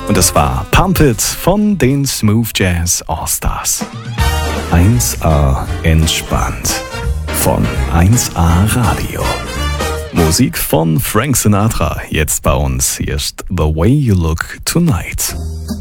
Und das war Pump It von den Smooth Jazz All-Stars. 1A entspannt von 1A Radio. Musik von Frank Sinatra, jetzt bei uns. Hier ist The Way You Look Tonight.